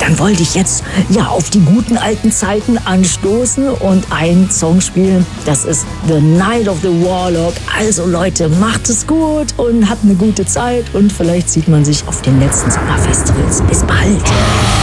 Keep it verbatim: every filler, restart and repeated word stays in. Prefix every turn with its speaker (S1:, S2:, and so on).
S1: dann wollte ich jetzt ja auf die guten alten Zeiten anstoßen und einen Song spielen. Das ist The Night of the Warlock. Also Leute, macht es gut und habt eine gute Zeit und vielleicht sieht man sich auf den letzten Sommerfestivals. Bis bald.